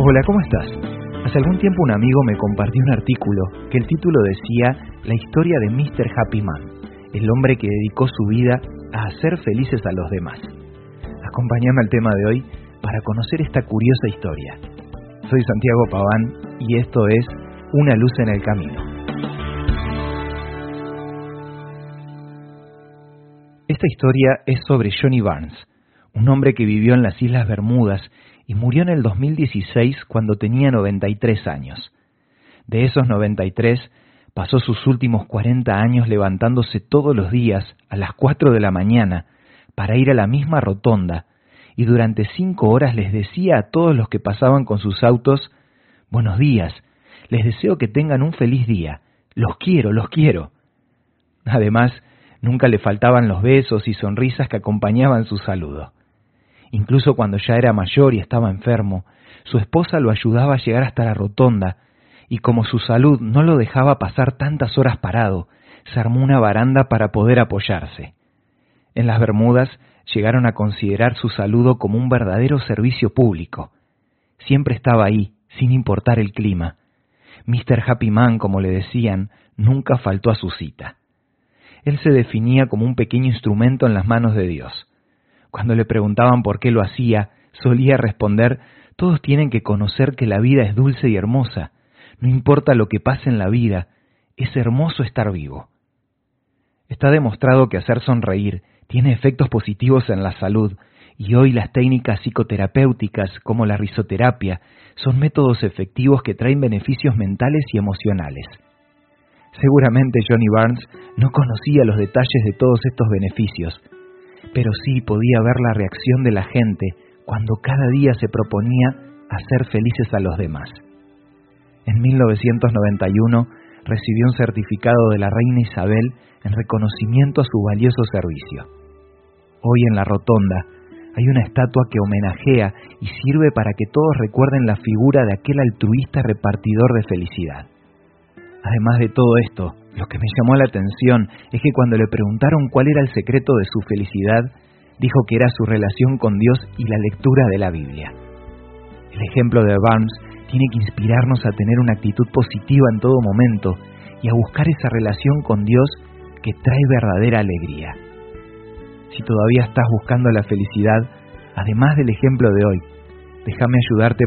Hola, ¿cómo estás? Hace algún tiempo un amigo me compartió un artículo que el título decía La historia de Mr. Happy Man, el hombre que dedicó su vida a hacer felices a los demás. Acompáñame al tema de hoy para conocer esta curiosa historia. Soy Santiago Paván y esto es Una luz en el camino. Esta historia es sobre Johnny Barnes, un hombre que vivió en las Islas Bermudas y murió en el 2016 cuando tenía 93 años. De esos 93, pasó sus últimos 40 años levantándose todos los días a las 4 de la mañana para ir a la misma rotonda y durante 5 horas les decía a todos los que pasaban con sus autos: «Buenos días, les deseo que tengan un feliz día, los quiero, los quiero». Además, nunca le faltaban los besos y sonrisas que acompañaban su saludo. Incluso cuando ya era mayor y estaba enfermo, su esposa lo ayudaba a llegar hasta la rotonda, y como su salud no lo dejaba pasar tantas horas parado, se armó una baranda para poder apoyarse. En las Bermudas llegaron a considerar su saludo como un verdadero servicio público. Siempre estaba ahí, sin importar el clima. Mr. Happy Man, como le decían, nunca faltó a su cita. Él se definía como un pequeño instrumento en las manos de Dios. Cuando le preguntaban por qué lo hacía, solía responder: «Todos tienen que conocer que la vida es dulce y hermosa. No importa lo que pase en la vida, es hermoso estar vivo». Está demostrado que hacer sonreír tiene efectos positivos en la salud, y hoy las técnicas psicoterapéuticas como la risoterapia son métodos efectivos que traen beneficios mentales y emocionales. Seguramente Johnny Barnes no conocía los detalles de todos estos beneficios, pero sí podía ver la reacción de la gente cuando cada día se proponía hacer felices a los demás. En 1991 recibió un certificado de la reina Isabel en reconocimiento a su valioso servicio. Hoy en la rotonda hay una estatua que homenajea y sirve para que todos recuerden la figura de aquel altruista repartidor de felicidad. Además de todo esto, lo que me llamó la atención es que cuando le preguntaron cuál era el secreto de su felicidad, dijo que era su relación con Dios y la lectura de la Biblia. El ejemplo de Barnes tiene que inspirarnos a tener una actitud positiva en todo momento y a buscar esa relación con Dios que trae verdadera alegría. Si todavía estás buscando la felicidad, además del ejemplo de hoy, déjame ayudarte